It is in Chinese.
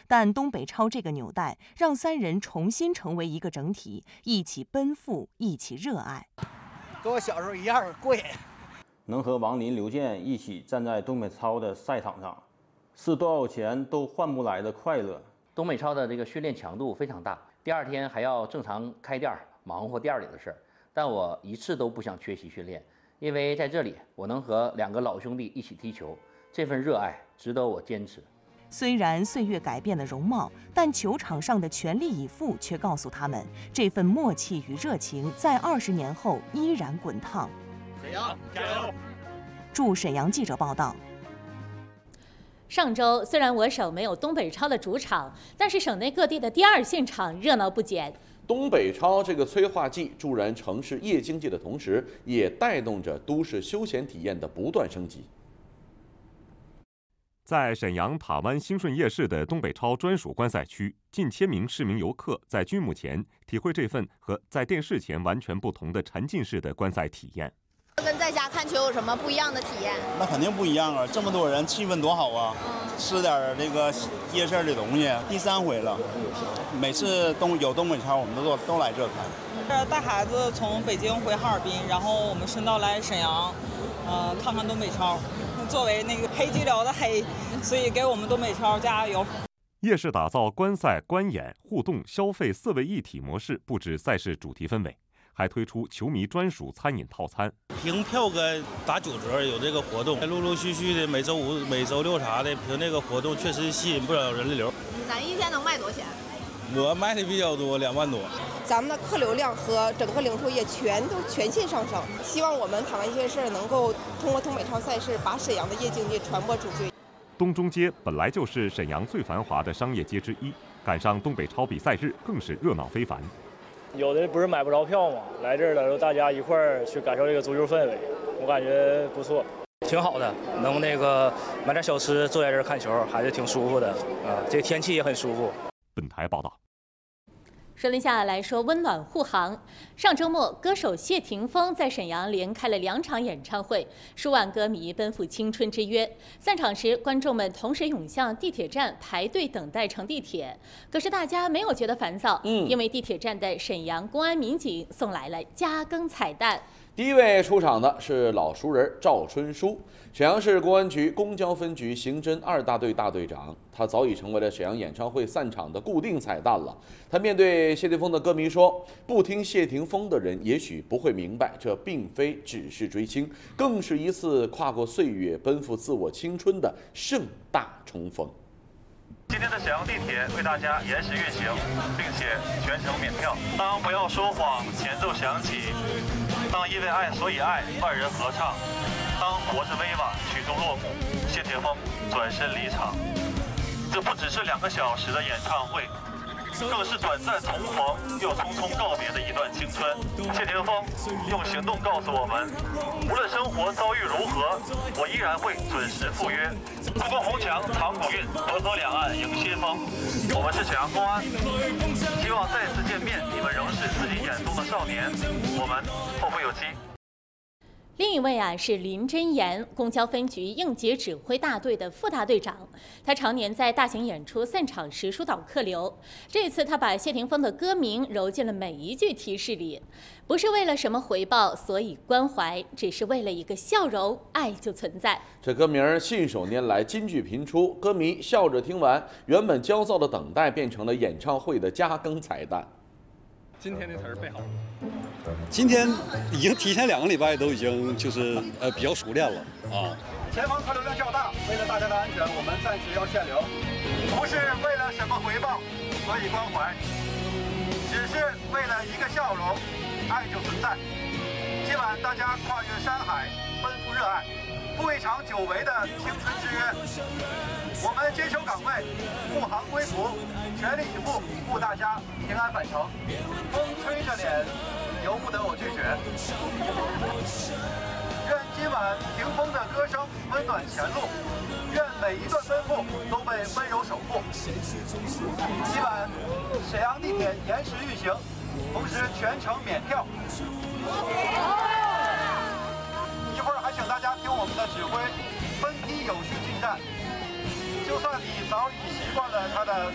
但东北超这个纽带，让三人重新成为一个整体，一起奔赴，一起热爱。 跟我小时候一样贵。 能和王林、刘健一起站在东北超的赛场上，是多少钱都换不来的快乐。 东北超的这个训练强度非常大，第二天还要正常开店，忙活店里的事儿。但我一次都不想缺席训练，因为在这里我能和2个老兄弟一起踢球，这份热爱值得我坚持。 虽然岁月改变了容貌，但球场上的全力以赴却告诉他们，这份默契与热情在20年后依然滚烫。 沈阳加油！ 驻沈阳记者报道。 上周虽然我省没有东北超的主场，但是省内各地的第2现场热闹不减。 东北超这个催化剂助燃城市夜经济的同时，也带动着都市休闲体验的不断升级。 在沈阳塔湾兴顺夜市的东北超专属观赛区，近千名市民游客在剧幕前体会这份和在电视前完全不同的沉浸式的观赛体验。 跟在家看球有什么不一样的体验？ 那肯定不一样啊！这么多人，气氛多好啊！吃点这个夜市的东西，第3回了。每次有东北超，我们都来这看。 带孩子从北京回哈尔滨，然后我们顺道来沈阳，看看东北超。作为那个黑吉辽的黑，所以给我们东北超加油！ 夜市打造观赛、观演、互动、消费4位一体模式，不止赛事主题氛围，还推出球迷专属餐饮套餐。 凭票根打9折，有这个活动，陆陆续续的每周5、每周6啥的，凭这个活动确实吸引不少人流。 咱一天能卖多少钱？ 我卖的比较多，2万多。 咱们的客流量和整个零售业全线上升。希望我们塔湾夜市能够通过东北超赛事，把沈阳的夜经济传播出去。 东中街本来就是沈阳最繁华的商业街之一，赶上东北超比赛日，更是热闹非凡。 有的不是买不着票吗？来这儿了，大家一块儿去感受这个足球氛围，我感觉不错，挺好的。能买点小吃，坐在这儿看球，还是挺舒服的啊。这天气也很舒服。 本台报道。 说了下来说温暖护航。上周末，歌手谢霆锋在沈阳连开了2场演唱会，数万歌迷奔赴青春之约。散场时，观众们同时涌向地铁站排队等待乘地铁。可是大家没有觉得烦躁，因为地铁站的沈阳公安民警送来了加更彩蛋。 第一位出场的是老熟人赵春书，沈阳市公安局公交分局刑侦2大队大队长，他早已成为了沈阳演唱会散场的固定彩蛋了。他面对谢霆锋的歌迷说：“不听谢霆锋的人也许不会明白，这并非只是追星，更是一次跨过岁月、奔赴自我青春的盛大重逢。” 今天的沈阳地铁为大家延时运行，并且全程免票。当不要说谎前奏响起，当因为爱所以爱2人合唱，当活着威瓦曲终落幕，谢霆锋转身离场。这不只是2个小时的演唱会，更是短暂重逢又匆匆告别的一段青春。谢霆锋用行动告诉我们，无论生活遭遇如何，我依然会准时赴约。不过红墙藏古韵，河河两岸迎先锋。我们是沈阳公安，希望再次见面，你们仍是自己眼中的少年。我们后会有期。 另一位是林真言，公交分局应急指挥大队的副大队长。他常年在大型演出散场时疏导客流。这次他把谢霆锋的歌名揉进了每一句提示里，不是为了什么回报，所以关怀，只是为了一个笑容，爱就存在。 这歌名信手拈来，金句频出，歌迷笑着听完，原本焦躁的等待变成了演唱会的加更彩蛋。 今天的词儿背好了。 今天已经提前2个礼拜都已经比较熟练了啊。 前方客流量较大，为了大家的安全，我们暂时要限流，不是为了什么回报，所以关怀，只是为了一个笑容，爱就存在。今晚大家跨越山海，奔赴热爱，赴一场久违的青春之约。我们坚守岗位，护航归途，全力以赴，护大家平安返程。风吹着脸，由不得我拒绝。愿今晚霆锋的歌声温暖前路，愿每一段奔赴都被温柔守护。今晚沈阳地铁延时运行，同时全程免票。一会儿还请大家听我们的指挥，分批有序进站。就算你早已习惯了他的